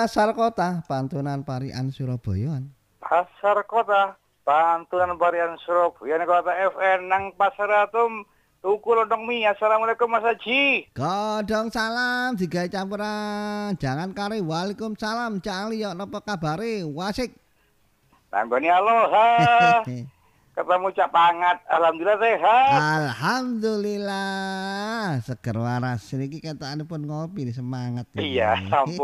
Pasar Kota, Pantunan Parian Surabaya. Pasar Kota, Pantunan Parian Surabaya, kota FN nang Pasar Atom, tuku lontong mie. Assalamualaikum Mas Haji. Kodong salam digawe campuran. Jangan kari waalaikumsalam. Cali yo napa kabare? Wasik. Tanggoni aloha. Ketemu Cak Pangat, alhamdulillah sehat. Alhamdulillah seger waras niki ketokanipun ngopi nih semangat. Iya, ampun.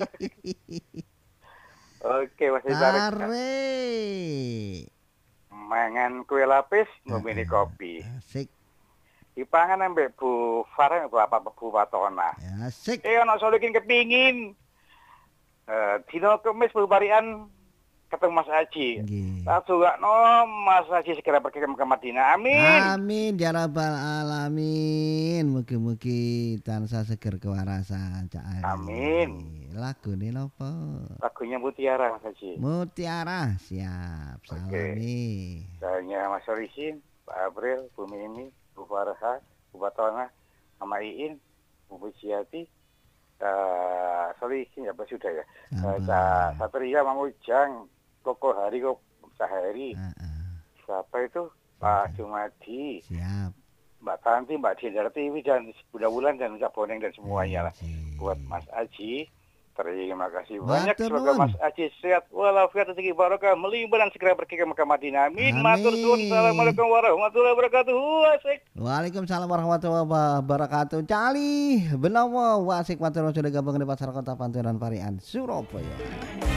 Oke, Mas Tarik. Tarik. Mangan kue lapis, ngombe kopi. Asik. Dipangan ambek Bu Farah apa Bu Watona. Asik. Ana solikin kepingin. Dino Kemis Bu Barian ketemu Mas Haji. Langsung gak no Mas Haji segera pergi ke Madinah. Amin. Amin ya rabbal alamin. Mugi-mugi tansah seger kewarasan Cak Ari. Amin. Lagune napa? Lagunya Mutiara Mas Haji. Mutiara, siap. Salami. Saya Mas Solihin, Pak April, Bu Mimi, Bu Farha, Bu Batona, Mama Iin, Bu Bujiati, Solihin ya sudah ya. Satria, Mang Ujang, Koko Hari, Koko Sahari. Siapa itu? Pak Jumadi. Siap. Mbak Tanti, Mbak Dindar TV, dan Bunda Wulan, dan Cak Boneng, dan semuanya lah. Buat Mas Aji, terima kasih banyak. Semoga Mas Aji sehat walafiat, rezeki barokah, melimpah dan segera pergi ke Mekah Madinah. Amin. Matur suwun. Assalamualaikum warahmatullahi wabarakatuh. Wasik. Waalaikumsalam warahmatullahi wabarakatuh. Cali benawa wasik matur sudah gabung di Pasar Kota Pantunan Parian Surabaya.